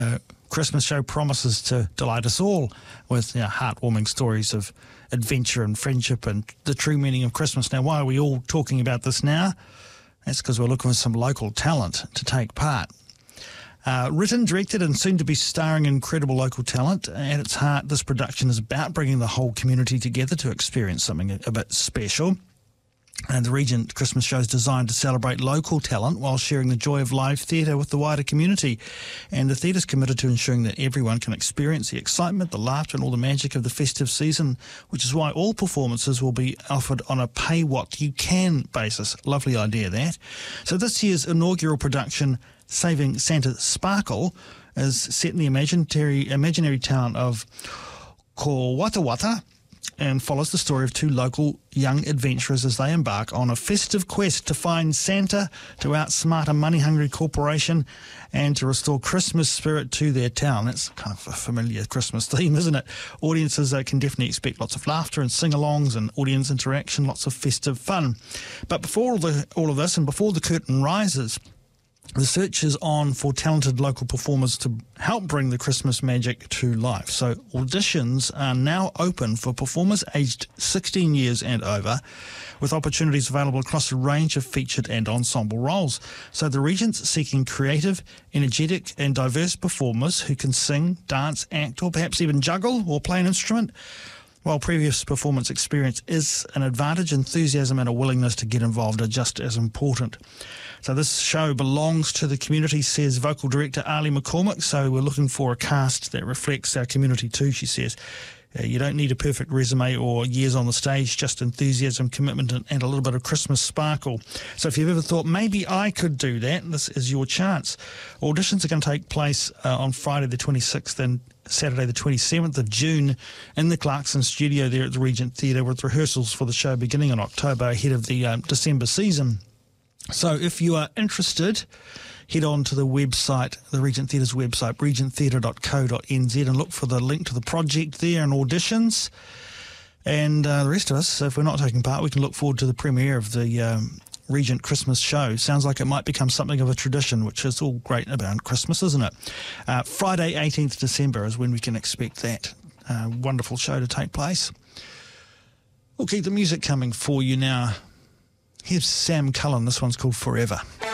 Christmas show promises to delight us all with heartwarming stories of adventure and friendship and the true meaning of Christmas. Now, why are we all talking about this now? That's because we're looking for some local talent to take part. Written, directed and soon to be starring incredible local talent. At its heart, this production is about bringing the whole community together to experience something a bit special. And the Regent Christmas Show is designed to celebrate local talent while sharing the joy of live theatre with the wider community. And the theatre is committed to ensuring that everyone can experience the excitement, the laughter and all the magic of the festive season, which is why all performances will be offered on a pay-what-you-can basis. Lovely idea, that. So this year's inaugural production, Saving Santa Sparkle, is set in the imaginary town of Kowatawata, and follows the story of two local young adventurers as they embark on a festive quest to find Santa, to outsmart a money-hungry corporation, and to restore Christmas spirit to their town. That's kind of a familiar Christmas theme, isn't it? Audiences can definitely expect lots of laughter and sing-alongs and audience interaction, lots of festive fun. But before all of this, and before the curtain rises, the search is on for talented local performers to help bring the Christmas magic to life. So auditions are now open for performers aged 16 years and over, with opportunities available across a range of featured and ensemble roles. So the Regent's seeking creative, energetic and diverse performers who can sing, dance, act or perhaps even juggle or play an instrument. While previous performance experience is an advantage, enthusiasm and a willingness to get involved are just as important. So this show belongs to the community, says vocal director Ali McCormick. So we're looking for a cast that reflects our community too, she says. You don't need a perfect resume or years on the stage, just enthusiasm, commitment and a little bit of Christmas sparkle. So if you've ever thought, maybe I could do that, this is your chance. Auditions are going to take place on Friday the 26th and Saturday the 27th of June in the Clarkson studio there at the Regent Theatre, with rehearsals for the show beginning in October ahead of the December season. So if you are interested, head on to the website, the Regent Theatre's website, regenttheatre.co.nz, and look for the link to the project there and auditions. And the rest of us, if we're not taking part, we can look forward to the premiere of the Regent Christmas Show. Sounds like it might become something of a tradition, which is all great about Christmas, isn't it? Friday, 18th December is when we can expect that wonderful show to take place. We'll keep the music coming for you now. Here's Sam Cullen. This one's called Forever.